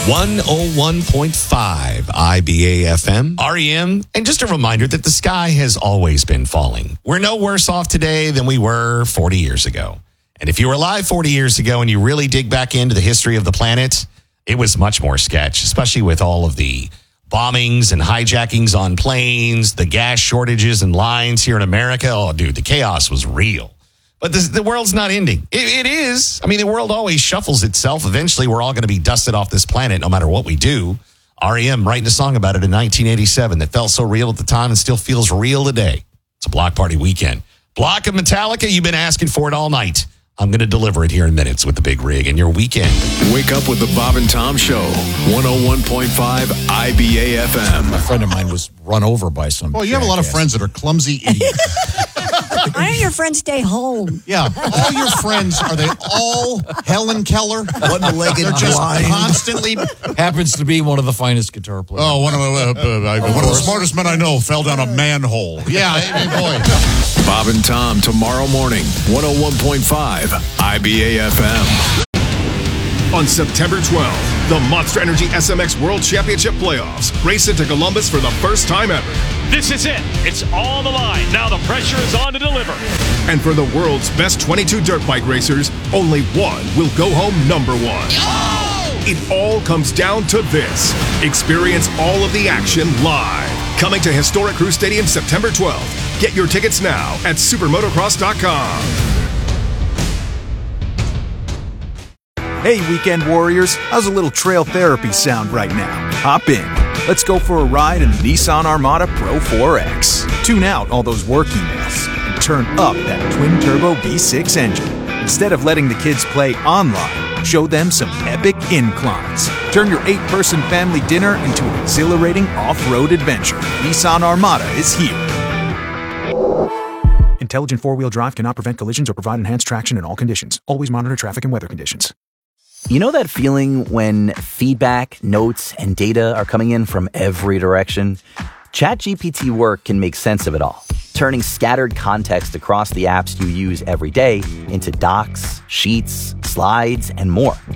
101.5 IBA FM, REM, and just a reminder that the sky has always been falling. We're no worse off today than we were 40 years ago. And if you were alive 40 years ago and you really dig back into the history of the planet, it was much more sketch, especially with all of the bombings and hijackings on planes, the gas shortages and lines here in America. Oh, dude, the chaos was real. But the world's not ending. It is. I mean, the world always shuffles itself. Eventually, we're all going to be dusted off this planet no matter what we do. REM writing a song about it in 1987 that felt so real at the time and still feels real today. It's a block party weekend. Block of Metallica, you've been asking for it all night. I'm going to deliver it here in minutes with the big rig and your weekend. Wake up with the Bob and Tom Show, 101.5 IBA FM. A friend of mine was run over by some. Well, you have a lot of friends that are clumsy idiots. Why don't your friends stay home? Yeah, all your friends, are they all Helen Keller? One-legged They're just blind. constantly... Happens to be one of the finest guitar players. Oh, one of the smartest men I know fell down a manhole. Yeah, boy. Bob and Tom tomorrow morning, 101.5 IBA FM. On September 12th, the Monster Energy SMX World Championship Playoffs race into Columbus for the first time ever. This is it. It's on the line. Now the pressure is on to deliver. And for the world's best 22 dirt bike racers, only one will go home number one. It all comes down to this. Experience all of the action live. Coming to historic Crew Stadium September 12th. Get your tickets now at supermotocross.com. Hey, weekend warriors, how's a little trail therapy sound right now? Hop in. Let's go for a ride in the Nissan Armada Pro 4X. Tune out all those work emails and turn up that twin-turbo V6 engine. Instead of letting the kids play online, show them some epic inclines. Turn your 8-person family dinner into an exhilarating off-road adventure. Nissan Armada is here. Intelligent four-wheel drive cannot prevent collisions or provide enhanced traction in all conditions. Always monitor traffic and weather conditions. You know that feeling when feedback, notes, and data are coming in from every direction? ChatGPT Work can make sense of it all, turning scattered context across the apps you use every day into docs, sheets, slides, and more.